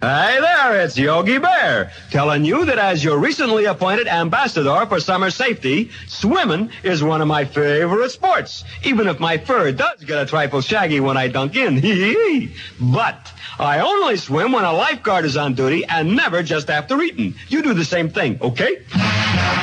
Hey there, it's Yogi Bear, telling you that as your recently appointed ambassador for summer safety, swimming is one of my favorite sports, even if my fur does get a trifle shaggy when I dunk in. But I only swim when a lifeguard is on duty and never just after eating. You do the same thing, okay?